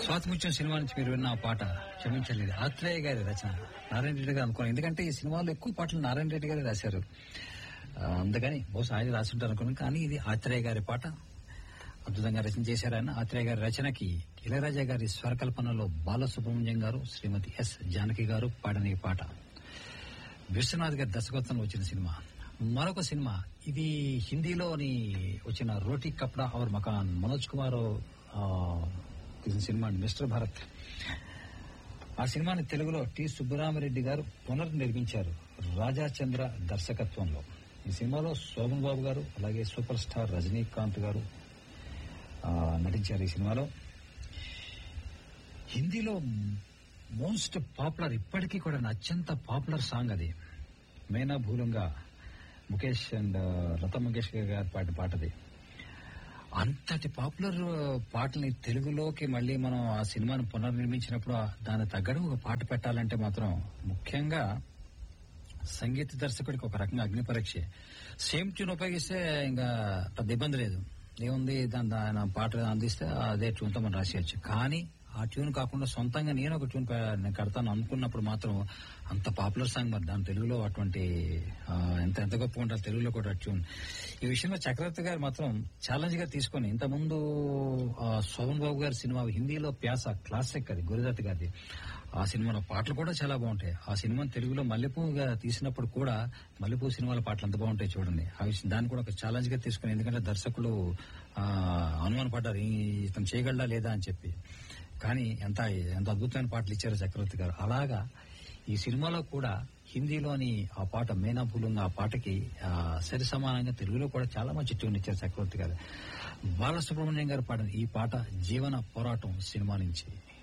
Swathi Muthyam cinema నుంచి మీరు విన్న ఆ పాట క్షమించలేదు ఆత్రేయ గారి రచన. నారాయణ రెడ్డి గారు అనుకోండి, ఎందుకంటే ఈ సినిమాలో ఎక్కువ పాటలు నారాయణ రెడ్డి గారు రాశారు, అందుకని బహుశా ఆయన రాసుంటారు అనుకున్నాను. కానీ ఇది ఆత్రేయ గారి పాట, అద్భుతంగా రచన చేశారు ఆయన. ఆత్రేయ గారి రచనకి ఇళయరాజా గారి స్వరకల్పనలో బాలసుబ్రహ్మణ్యం గారు, శ్రీమతి ఎస్ జానకి గారు పాడిన ఈ పాట విశ్వనాథ్ గారి దర్శకత్వంలో వచ్చిన సినిమా. మరొక సినిమా ఇది హిందీలోని వచ్చిన రోటీ కప్డా ఔర్ మకాన్, మనోజ్ కుమార్ సినిమా మిస్టర్ భారత్. ఆ సినిమాని తెలుగులో టి సుబ్బరామరెడ్డి గారు పునర్నిర్మించారు రాజాచంద్ర దర్శకత్వంలో. ఈ సినిమాలో శోభన్ బాబు గారు అలాగే సూపర్ స్టార్ రజనీకాంత్ గారు నటించారు. ఈ సినిమాలో హిందీలో మోస్ట్ పాపులర్, ఇప్పటికీ కూడా అత్యంత పాపులర్ సాంగ్ అది. మేనా భూలంగా ముఖేష్ అండ్ లతా మంగేష్కర్ గారు పాడిన పాట అది. అంతటి పాపులర్ పాటని తెలుగులోకి మళ్ళీ మనం ఆ సినిమాను పునర్నిర్మించినప్పుడు దాని తగ్గడం ఒక పాట పెట్టాలంటే మాత్రం ముఖ్యంగా సంగీత దర్శకుడికి ఒక రకంగా అగ్ని పరీక్ష. సేమ్ ట్యూన్ ఉపయోగిస్తే ఇంకా పెద్ద ఇబ్బంది లేదు, ఏముంది దాని ఆయన పాట అందిస్తే అదే ట్యూన్తో మనం రాసేయచ్చు. కానీ ఆ ట్యూన్ కాకుండా సొంతంగా నేను ఒక ట్యూన్ కడతాను అనుకున్నప్పుడు మాత్రం అంత పాపులర్ సాంగ్ మరి దాని తెలుగులో అటువంటి ఎంత గొప్పగా ఉంటారు తెలుగులో కూడా ట్యూన్. ఈ విషయంలో చక్రవర్తి గారు మాత్రం ఛాలెంజ్ గా తీసుకొని ఇంతకుముందు శోభన్ బాబు గారి సినిమా హిందీలో ప్యాస క్లాసిక్, అది గురుదత్ గారిది. ఆ సినిమాలో పాటలు కూడా చాలా బాగుంటాయి. ఆ సినిమాను తెలుగులో మల్లెపూగా తీసినప్పుడు కూడా మల్లెపూ సినిమాల పాటలు ఎంత బాగుంటాయి చూడండి. ఆ విషయం దాన్ని కూడా ఒక ఛాలెంజ్ గా తీసుకుని, ఎందుకంటే దర్శకులు అనుమానపడ్డారు ఇతను చేయగలడా లేదా అని చెప్పి. కానీ ఎంత అద్భుతమైన పాటలు ఇచ్చారు చక్రవర్తి గారు. అలాగా ఈ సినిమాలో కూడా హిందీలోని ఆ పాట మేనా భూలంగా ఆ పాటకి సరి సమానంగా తెలుగులో కూడా చాలా మంచి ట్యూన్ ఇచ్చారు చక్రవర్తి గారు. బాలసుబ్రహ్మణ్యం గారు పాడిన ఈ పాట జీవన పోరాటం సినిమా నుంచి.